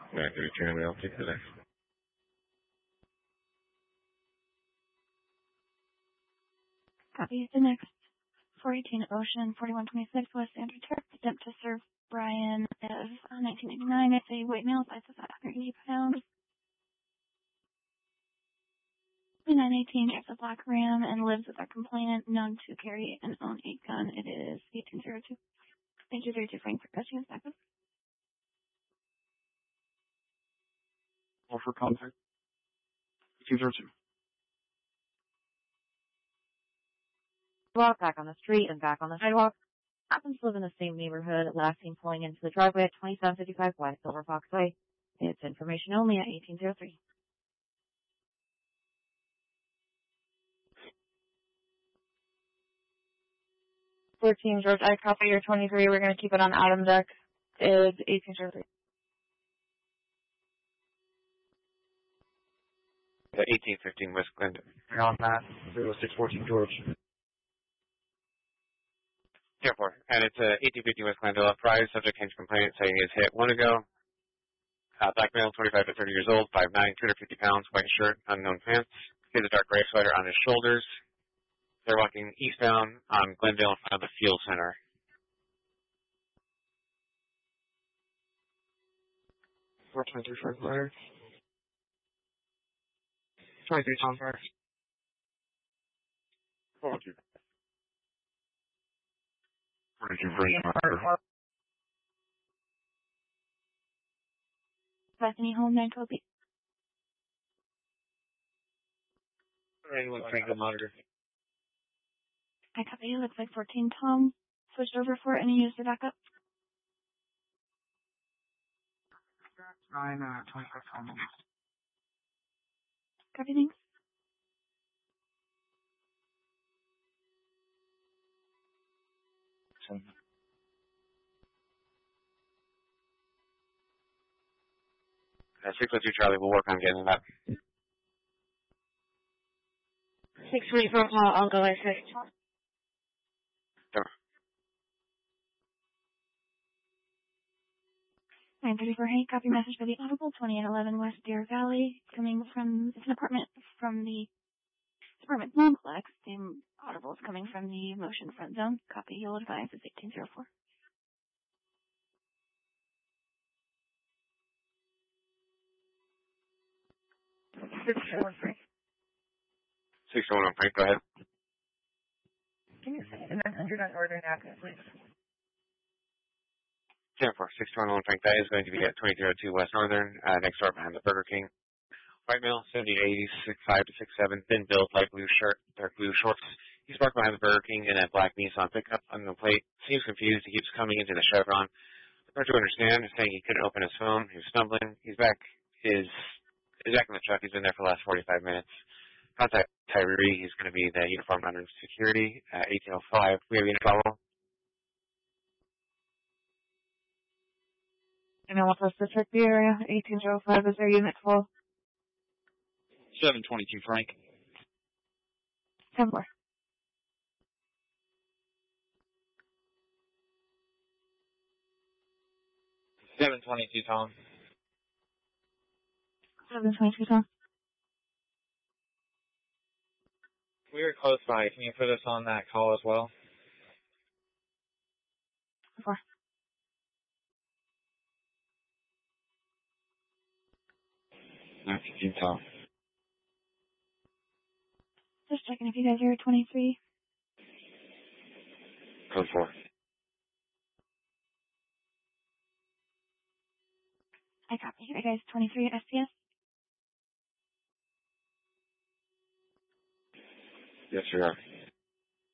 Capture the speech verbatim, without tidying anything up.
nine thirty-two, and I'll take the next. Copy. The next four eighteen Ocean, forty-one twenty-six West Andrew Terrace, attempt to serve Brian of uh, nineteen eighty-nine. It's a white male, size of five hundred eighty pounds. nine eighteen drives a black Ram and lives with our complainant, known to carry and own a gun. It is eighteen oh two. Thank you, thirty-two Frank, for pressing us back up. All for contact. eighteen oh two. Walk back on the street and back on the sidewalk. Happens to live in the same neighborhood. Last seen pulling into the driveway at twenty-seven fifty-five West Silver Fox Way. It's information only at eighteen oh three. fourteen George, I copy your twenty-three. We're going to keep it on Adam deck. It's eighteen oh three. The eighteen fifteen West Glendale. You're on that. zero six fourteen George. ten four. And it's uh, eighteen fifteen West Glendale. Prior subject came to complaint saying he was hit one ago. Uh, black male, twenty-five to thirty years old, five nine, two hundred fifty pounds, white shirt, unknown pants. He has a dark gray sweater on his shoulders. They're walking eastbound on Glendale in front of the Field Center. four twenty-three Frank Letter. twenty-three Tom Park. forty-two. forty-two Frank Letter. Bethany Home, nine twelve B. Anyone Franklin monitor. I copy you. Looks like fourteen Tom. Switched over for it and he used the backup. nine, uh, twenty-five Tom. Copy, thanks. Uh, six oh two Charlie, we'll work on getting that. six twenty-four, uh, I'll go at six. Sure. nine thirty-four, hey, copy message for the Audible, twenty-eight eleven West Deer Valley, coming from, it's an apartment from the apartment complex. The Audible is coming from the motion front zone. Copy, you'll advise, it's eighteen oh four. six oh one Frank. six oh one Frank, go ahead. Can you say nine hundred on Northern Avenue, please? ten four, six two one Frank, that is going to be at twenty-three oh two West Northern, uh, next door behind the Burger King. White male, seventy to eighty, six five to six seven, thin build, light blue shirt, dark blue shorts. He's parked behind the Burger King in a black Nissan pickup on the plate. Seems confused. He keeps coming into the Chevron. Hard to understand. He's saying he couldn't open his phone. He was stumbling. He's back. His, he's back in the truck. He's been there for the last forty-five minutes. Contact Tyree. He's going to be the uniform under security, uh, eighteen oh five. We have unit follow. And I want us to check the area. eighteen oh five is their unit full. seven twenty-two Frank. ten four. seven twenty-two Tom. seven twenty-two Tom. We were close by. Can you put us on that call as well? four. nine fifteen Tom. Just checking if you guys are twenty-three. Code four. I copy. Are you guys twenty-three at S P S? Yes, we are.